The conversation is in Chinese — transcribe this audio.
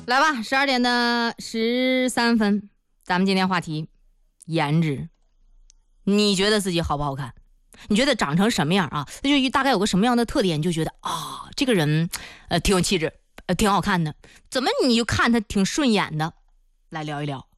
来吧，12:13，咱们今天话题颜值。你觉得自己好不好看？你觉得长成什么样啊？那就大概有个什么样的特点，你就觉得啊，这个人挺有气质，挺好看的。怎么你就看他挺顺眼的？来聊一聊。